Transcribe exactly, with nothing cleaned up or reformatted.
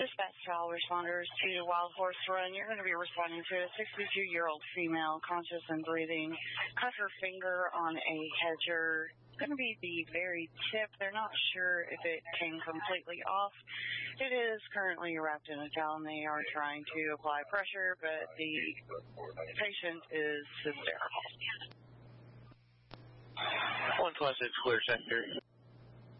Dispatch to all responders to Wild Horse Run. You're going to be responding to a sixty-two-year-old female, conscious and breathing. Cut her finger on a hedger. Going to be the very tip. They're not sure if it came completely off. It is currently wrapped in a towel, and they are trying to apply pressure, but the patient is hysterical. one twenty-six, clear sector.